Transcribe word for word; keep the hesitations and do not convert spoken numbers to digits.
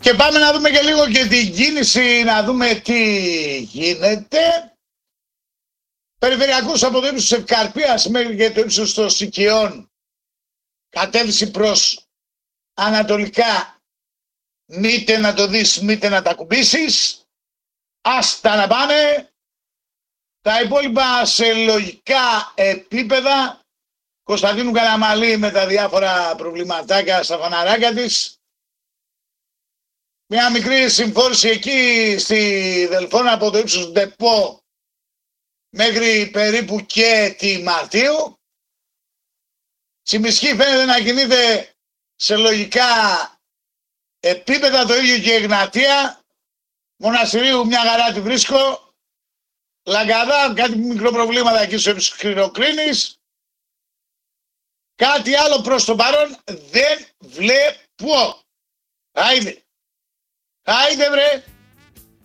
Και πάμε να δούμε και λίγο και την κίνηση, να δούμε τι γίνεται. Περιφερειακός από το ύψος της Ευκαρπίας μέχρι και το ύψος των Σικιών. Κατεύθυνση προς ανατολικά. Μήτε να το δεις, μήτε να τα κουμπίσεις. Άστα να πάνε. Τα υπόλοιπα σε λογικά επίπεδα. Κωνσταντίνου Καραμαλή με τα διάφορα προβληματάκια στα φαναράκια της. Μια μικρή συμφόρηση εκεί στη Δελφώνα από το ύψος Ντεπό μέχρι περίπου και τη Μαρτίου. Τσιμισκή φαίνεται να κινείται σε λογικά επίπεδα, το ίδιο και η Εγνατία. Μοναστηρίου μια χαρά τη βρίσκω. Λαγκαδά, κάτι μικρό προβλήματα εκεί στο Σκληροκρίνης. Κάτι άλλο προς το παρόν δεν βλέπω. Άιντε. Άιντε βρε.